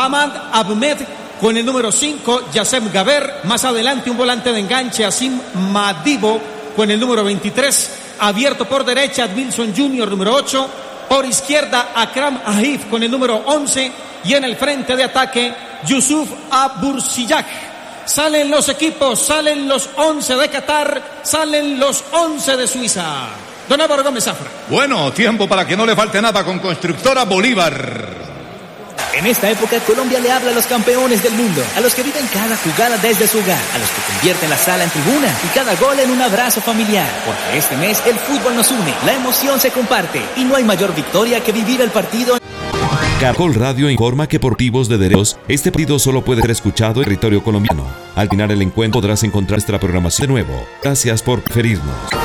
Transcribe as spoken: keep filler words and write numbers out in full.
Mohamed Ahmed con el número cinco, Yassem Gaber. Más adelante un volante de enganche, Asim Madibo con el número veintitrés. Abierto por derecha, Admilson junior, número ocho. Por izquierda, Akram Ahif con el número once. Y en el frente de ataque, Yusuf Abursiyak. Salen los equipos, salen los once de Qatar, salen los once de Suiza. Don Álvaro Gómez Zafra. Bueno, tiempo para que no le falte nada con Constructora Bolívar. En esta época, Colombia le habla a los campeones del mundo, a los que viven cada jugada desde su hogar, a los que convierten la sala en tribuna y cada gol en un abrazo familiar. Porque este mes el fútbol nos une, la emoción se comparte y no hay mayor victoria que vivir el partido. Caracol Radio informa que por motivos de derechos, este partido solo puede ser escuchado en territorio colombiano. Al final el encuentro podrás encontrar nuestra programación de nuevo. Gracias por preferirnos.